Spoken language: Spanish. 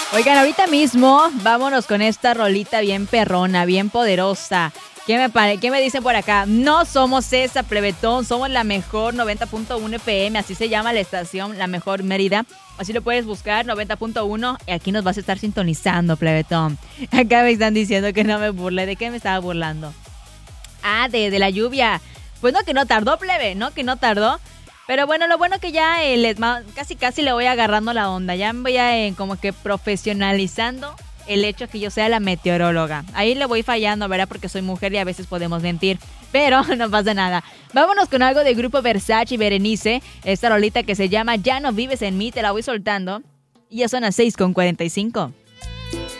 Oigan, ahorita mismo vámonos con esta rolita bien perrona, bien poderosa. ¿Qué me dicen por acá? No somos esa, plebetón, somos la mejor 90.1 FM, así se llama la estación, la mejor Mérida. Así lo puedes buscar, 90.1, y aquí nos vas a estar sintonizando, plebetón. Acá me están diciendo que no me burle. ¿De qué me estaba burlando? Ah, de la lluvia. Pues no, que no tardó, plebe, ¿no? Que no tardó. Pero bueno, lo bueno que ya casi le voy agarrando la onda. Ya me voy como que profesionalizando el hecho que yo sea la meteoróloga. Ahí le voy fallando, ¿verdad? Porque soy mujer y a veces podemos mentir. Pero no pasa nada. Vámonos con algo de Grupo Versace y Berenice. Esta rolita que se llama Ya no vives en mí, te la voy soltando. Y ya son las 6:45.